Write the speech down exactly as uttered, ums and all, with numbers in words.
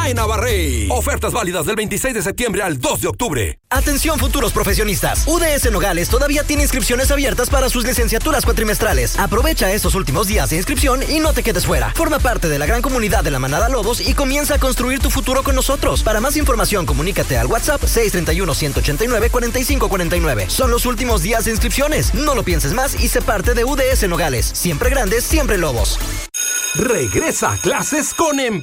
en Navarrey. Ofertas válidas del veintiséis de septiembre al dos de octubre. Atención, futuros profesionistas. U D S Nogales todavía tiene inscripciones abiertas para sus licenciaturas cuatrimestrales. Aprovecha estos últimos días de inscripción y no te quedes fuera. Forma parte de la gran comunidad de la Manada Lobos y comienza a construir tu futuro con nosotros. Para más información, comunícate al WhatsApp seis tres uno, uno ocho nueve, cuatro cinco cuatro nueve. Son los últimos días de inscripciones. No lo pienses más y sé parte de U D S Nogales. Siempre grandes, siempre lobos. Regresa a clases con